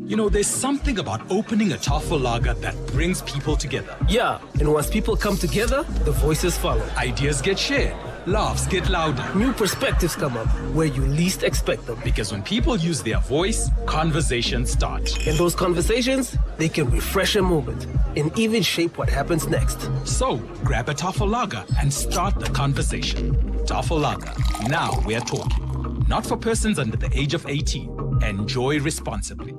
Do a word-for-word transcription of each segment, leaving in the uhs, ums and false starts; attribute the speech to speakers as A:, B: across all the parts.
A: You know, there's something about opening a Tafel lager that brings people together.
B: Yeah, and once people come together, the voices follow.
A: Ideas get shared. Laughs get louder.
B: New perspectives come up where you least expect them.
A: Because when people use their voice, conversations start.
B: And those conversations, they can refresh a moment and even shape what happens next.
A: So, grab a Tafel lager and start the conversation. Tafel lager. Now we're talking. Not for persons under the age of eighteen. Enjoy responsibly.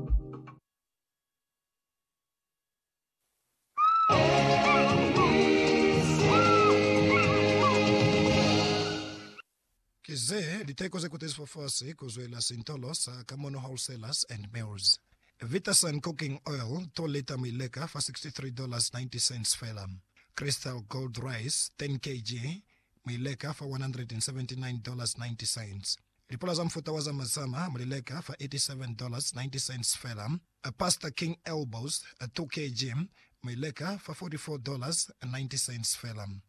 C: Kize liteko zekutezi fofose kuzwela sintolo sa Kamono Wholesalers and Mills. Vitasun cooking oil two liter mileka for sixty-three dollars and ninety cents felam. Crystal gold rice ten kilograms mileka for one hundred seventy-nine dollars and ninety cents. Ripola za mfuta wa zamazama mileka for eighty-seven dollars and ninety cents felam. A pasta king elbows a two kilograms mileka for forty-four dollars and ninety cents felam.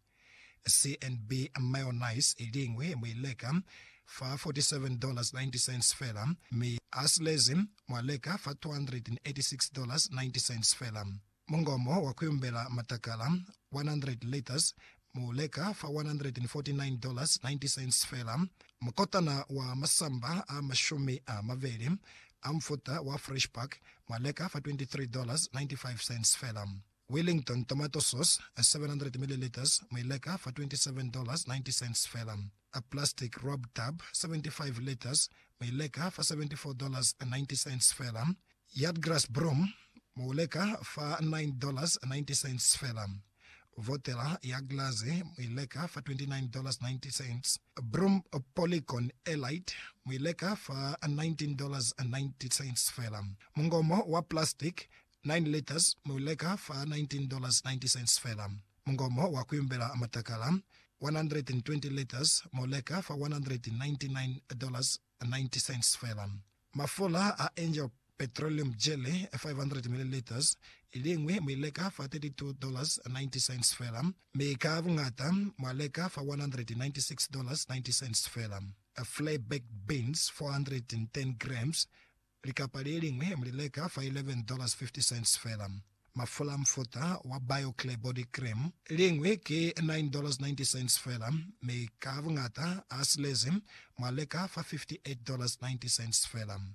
C: C and B mayonnaise ilingwe mwileka for forty-seven dollars and ninety cents felam. Mi aslezim mwaleka for two hundred eighty-six dollars and ninety cents felam. Mungomo wakuyumbela matakala one hundred liters muleka for one hundred forty-nine dollars and ninety cents felam. Mkotana wa masamba a mashumi a maveri amfuta wa fresh pack mwaleka for twenty-three dollars and ninety-five cents felam. Wellington tomato sauce, a seven hundred milliliters, Maileka for twenty-seven dollars and ninety cents felam. A plastic rub tub, seventy-five liters, Maileka for seventy-four dollars and ninety cents felam. Yardgrass broom, Maileka for nine dollars and ninety cents felam. Votela Yaglaze, Maileka for twenty-nine dollars and ninety cents. A broom a Polycon Elite, Maileka for nineteen dollars and ninety cents felam. Mungomo wa plastic, nine liters, Muleka for nineteen dollars and ninety cents felam. Mungomo wa kuyumbela matakala, one hundred twenty liters, Muleka for one hundred ninety-nine dollars and ninety cents felam. Mafola a Angel petroleum jelly, five hundred milliliters, ilingwe Muleka for thirty-two dollars and ninety cents felam. Meika vungata, Muleka for one hundred ninety-six dollars and ninety cents felam. A flay baked beans, four hundred ten grams, Rikapalilingwe mlileka for eleven dollars and fifty cents felam. Mafula mfuta wa BioClear body cream lingwe ke nine dollars and ninety cents felam. Me kavungata aslezim mwaleka for fifty-eight dollars and ninety cents felam.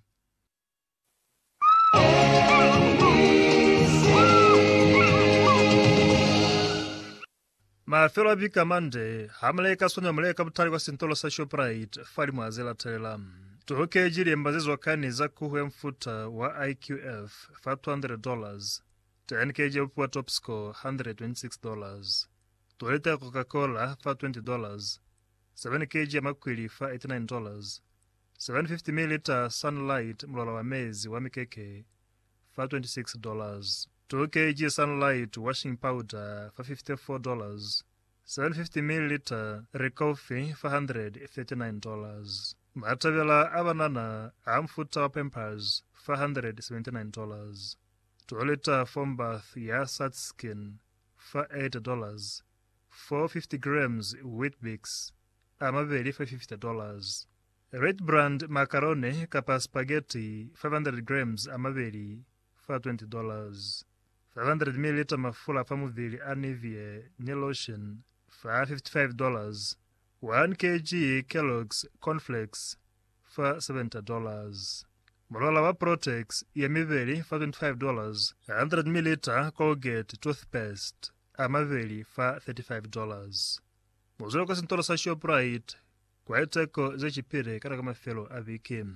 D: Mafelo bika mande hamleka sonya mleka butali kwa sintolo sa Shoprite fali mwazela telelam. Tuhoke jiri embazizi wakani za kuhwe mfuta wa I Q F for two hundred dollars. ten kilograms upwa top score one hundred twenty-six dollars. Tuholeta Coca-Cola for twenty dollars. seven kilograms makwili for eighty-nine dollars. seven hundred fifty milliliters Sunlight mlola wa mezi wa mikeke for twenty-six dollars. two kilograms Sunlight washing powder for fifty-four dollars. seven hundred fifty milliliters Recoffee for one hundred thirty-nine dollars. Matavela abanana amfuta wa Pampers for one hundred seventy-nine dollars. Toileta foam bath ya Sat Skin for eight dollars. four hundred fifty grams Weet-Bix amaveli for fifty dollars. Red Brand macaroni kapa spaghetti five hundred grams amaveli for twenty dollars. five hundred milliliters mafula pamuvili anivie ni lotion for fifty-five dollars. one kilogram Kellogg's cornflakes for seventy dollars. Molola wa Protex yemiveli for twenty-five dollars. one hundred milliliters Colgate toothpaste amaveli for thirty-five dollars. Muzolo kwa sintolo sa Shoprite kwa eteko zechipire kata kama felo avikim.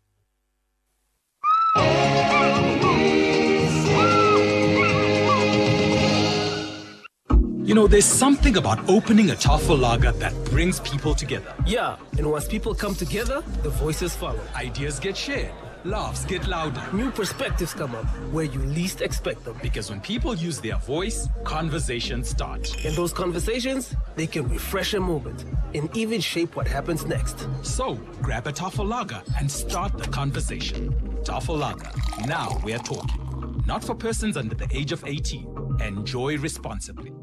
A: You know, there's something about opening a Tafel lager that brings people together.
B: Yeah, and once people come together, the voices follow.
A: Ideas get shared. Laughs get louder.
B: New perspectives come up where you least expect them.
A: Because when people use their voice, conversations start.
B: And those conversations, they can refresh a moment and even shape what happens next.
A: So, grab a Tafel lager and start the conversation. Tafel lager. Now we're talking. Not for persons under the age of eighteen. Enjoy responsibly.